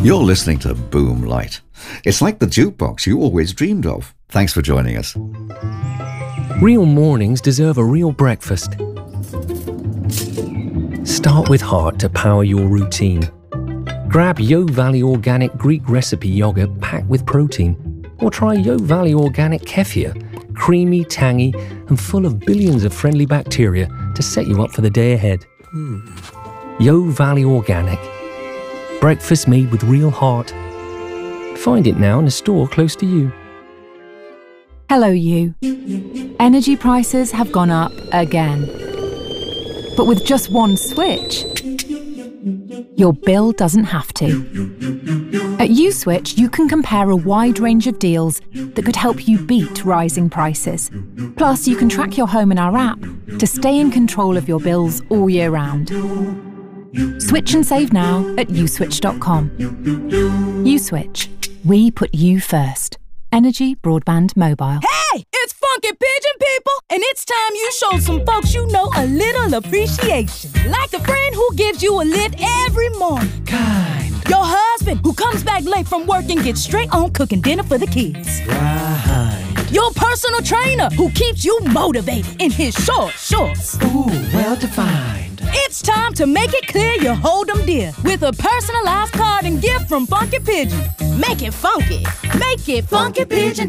You're listening to Boom Light. It's like the jukebox you always dreamed of. Thanks for joining us. Real mornings deserve a real breakfast. Start with heart to power your routine. Grab Yo Valley Organic Greek recipe yogurt packed with protein. Or try Yo Valley Organic Kefir, creamy, tangy, and full of billions of friendly bacteria to set you up for the day ahead. Yo Valley Organic. Breakfast made with real heart. Find it now in a store close to you. Hello, you. Energy prices have gone up again. But with just one switch, your bill doesn't have to. At USwitch, you can compare a wide range of deals that could help you beat rising prices. Plus, you can track your home in our app to stay in control of your bills all year round. Switch and save now at uswitch.com. USwitch. We put you first. Energy Broadband Mobile. Hey, it's Funky Pigeon people, and it's time you show some folks you know a little appreciation. Like the friend who gives you a lift every morning. Kind. Your husband who comes back late from work and gets straight on cooking dinner for the kids. Right. Your personal trainer who keeps you motivated in his short shorts. Ooh, well defined. It's time to make it clear you hold them dear with a personalized card and gift from Funky Pigeon. Make it funky. Make it funkypigeon.com.